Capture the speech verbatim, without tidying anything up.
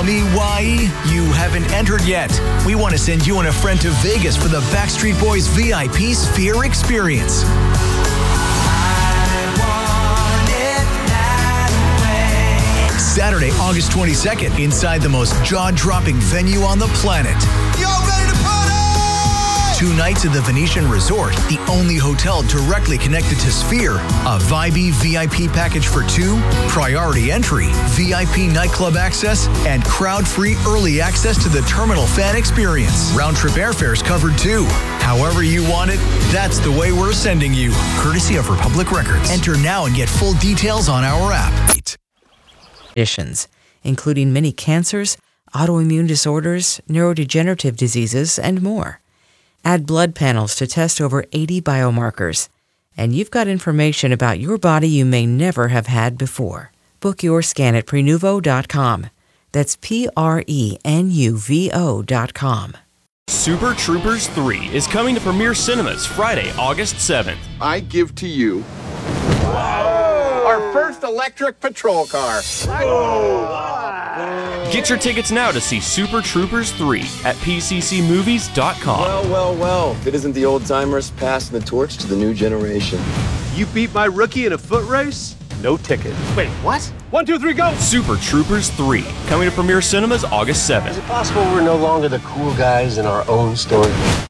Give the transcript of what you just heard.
V Y E, you haven't entered yet. We want to send you and a friend to Vegas for the Backstreet Boys V I P Sphere experience. Saturday, August twenty-second, inside the most jaw-dropping venue on the planet. Y'all ready to party? Two nights at the Venetian Resort, the only hotel directly connected to Sphere. A Vibey V I P package for two, priority entry, V I P nightclub access, and crowd-free early access to the terminal fan experience. Round-trip airfares covered too. However you want it, that's the way we're sending you. Courtesy of Republic Records. Enter now and get full details on our app. Conditions, including many cancers, autoimmune disorders, neurodegenerative diseases, and more. Add blood panels to test over eighty biomarkers, and you've got information about your body you may never have had before. Book your scan at prenuvo dot com. That's P R E N U V O dot com. Super Troopers three is coming to Premier Cinemas Friday, August seventh. I give to you our first electric patrol car. Get your tickets now to see Super Troopers three at P C C movies dot com. Well, well, well. If it isn't the old timers passing the torch to the new generation. You beat my rookie in a foot race? No ticket. Wait, what? One, two, three, go! Super Troopers three, coming to Premier Cinemas August seventh. Is it possible we're no longer the cool guys in our own story?